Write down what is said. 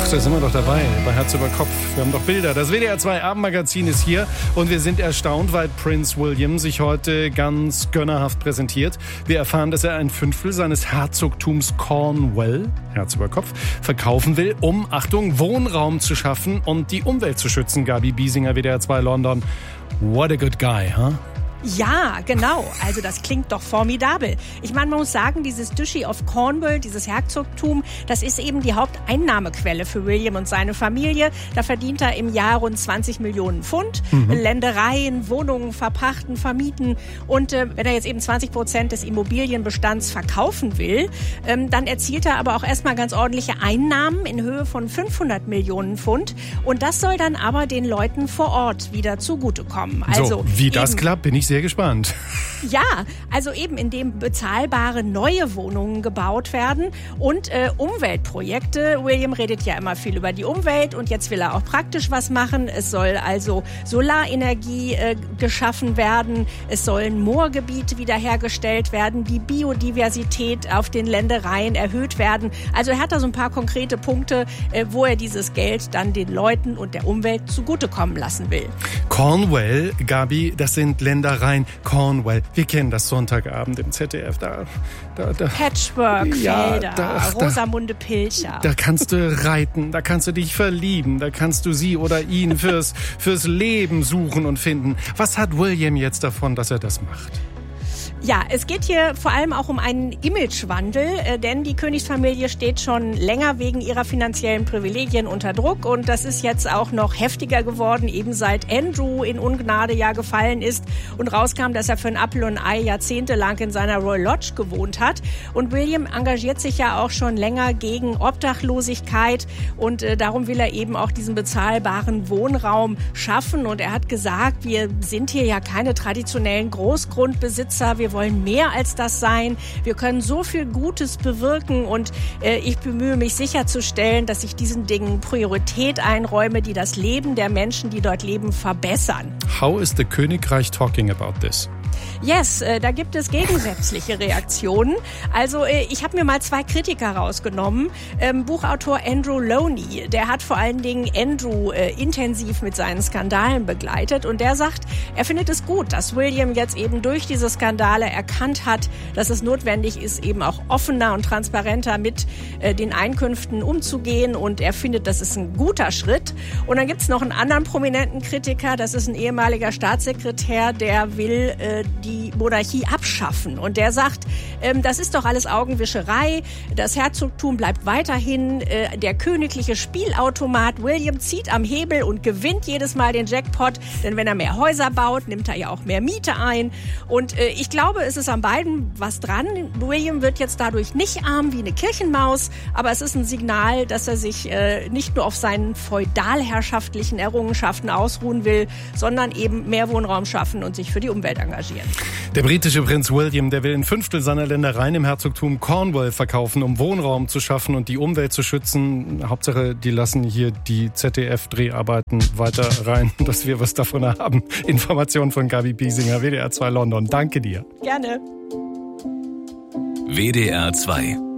da sind wir doch dabei, bei Herz über Kopf. Wir haben doch Bilder. Das WDR 2 Abendmagazin ist hier und wir sind erstaunt, weil Prinz William sich heute ganz gönnerhaft präsentiert. Wir erfahren, dass er ein Fünftel seines Herzogtums Cornwall, Herz über Kopf, verkaufen will, um, Achtung, Wohnraum zu schaffen und die Umwelt zu schützen. Gabi Biesinger, WDR 2 London. What a good guy, huh? Ja, genau. Also das klingt doch formidabel. Ich meine, man muss sagen, dieses Duchy of Cornwall, dieses Herzogtum, das ist eben die Haupteinnahmequelle für William und seine Familie. Da verdient er im Jahr rund 20 Millionen Pfund. Ländereien, Wohnungen verpachten, vermieten. Und wenn er jetzt eben 20% des Immobilienbestands verkaufen will, dann erzielt er aber auch erstmal ganz ordentliche Einnahmen in Höhe von 500 Millionen Pfund. Und das soll dann aber den Leuten vor Ort wieder zugutekommen. Also so, wie das klappt, bin ich sehr gespannt. Ja, also eben indem bezahlbare neue Wohnungen gebaut werden und Umweltprojekte. William redet ja immer viel über die Umwelt und jetzt will er auch praktisch was machen. Es soll also Solarenergie geschaffen werden. Es sollen Moorgebiete wiederhergestellt werden. Die Biodiversität auf den Ländereien erhöht werden. Also er hat da so ein paar konkrete Punkte, wo er dieses Geld dann den Leuten und der Umwelt zugutekommen lassen will. Cornwall, Gabi, das sind Ländereien. Cornwall, wir kennen das Sonntagabend im ZDF. Patchwork-Felder, Rosamunde Pilcher. Da kannst du reiten, da kannst du dich verlieben, da kannst du sie oder ihn fürs Leben suchen und finden. Was hat William jetzt davon, dass er das macht? Ja, es geht hier vor allem auch um einen Imagewandel, denn die Königsfamilie steht schon länger wegen ihrer finanziellen Privilegien unter Druck und das ist jetzt auch noch heftiger geworden, eben seit Andrew in Ungnade ja gefallen ist und rauskam, dass er für ein Apfel und ein Ei jahrzehntelang in seiner Royal Lodge gewohnt hat. Und William engagiert sich ja auch schon länger gegen Obdachlosigkeit und darum will er eben auch diesen bezahlbaren Wohnraum schaffen. Und er hat gesagt, wir sind hier ja keine traditionellen Großgrundbesitzer, wir wollen mehr als das sein. Wir können so viel Gutes bewirken und ich bemühe mich sicherzustellen, dass ich diesen Dingen Priorität einräume, die das Leben der Menschen, die dort leben, verbessern. How is the Königreich talking about this? Yes, da gibt es gegensätzliche Reaktionen. Also ich habe mir mal 2 Kritiker rausgenommen. Buchautor Andrew Loney, der hat vor allen Dingen Andrew intensiv mit seinen Skandalen begleitet und der sagt, er findet es gut, dass William jetzt eben durch diese Skandale erkannt hat, dass es notwendig ist, eben auch offener und transparenter mit den Einkünften umzugehen und er findet, das ist ein guter Schritt. Und dann gibt's noch einen anderen prominenten Kritiker, das ist ein ehemaliger Staatssekretär, der will die Monarchie abschaffen. Und der sagt, das ist doch alles Augenwischerei. Das Herzogtum bleibt weiterhin der königliche Spielautomat. William zieht am Hebel und gewinnt jedes Mal den Jackpot. Denn wenn er mehr Häuser baut, nimmt er ja auch mehr Miete ein. Und ich glaube, es ist an beiden was dran. William wird jetzt dadurch nicht arm wie eine Kirchenmaus. Aber es ist ein Signal, dass er sich nicht nur auf seinen feudalherrschaftlichen Errungenschaften ausruhen will, sondern eben mehr Wohnraum schaffen und sich für die Umwelt engagieren. Der britische Prinz William, der will ein Fünftel seiner Ländereien im Herzogtum Cornwall verkaufen, um Wohnraum zu schaffen und die Umwelt zu schützen. Hauptsache, die lassen hier die ZDF-Dreharbeiten weiter rein, dass wir was davon haben. Informationen von Gabi Biesinger, WDR 2 London. Danke dir. Gerne. WDR 2